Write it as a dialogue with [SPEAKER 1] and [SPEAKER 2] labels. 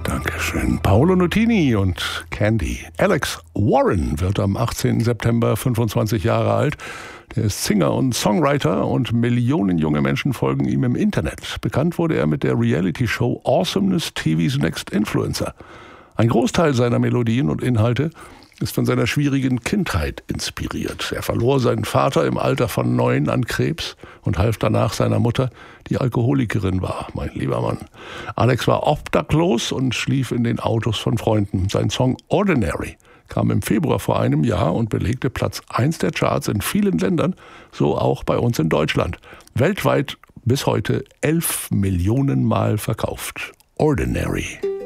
[SPEAKER 1] Dankeschön. Paolo Nutini und Candy. Alex Warren wird am 18. September 25 Jahre alt. Der ist Singer und Songwriter und Millionen junge Menschen folgen ihm im Internet. Bekannt wurde er mit der Reality-Show Awesomeness TV's Next Influencer. Ein Großteil seiner Melodien und Inhalte ist von seiner schwierigen Kindheit inspiriert. Er verlor seinen Vater im Alter von 9 an Krebs und half danach seiner Mutter, die Alkoholikerin war. Mein lieber Mann. Alex war obdachlos und schlief in den Autos von Freunden. Sein Song Ordinary kam im Februar vor einem Jahr und belegte Platz 1 der Charts in vielen Ländern, so auch bei uns in Deutschland. Weltweit bis heute 11 Millionen Mal verkauft. Ordinary.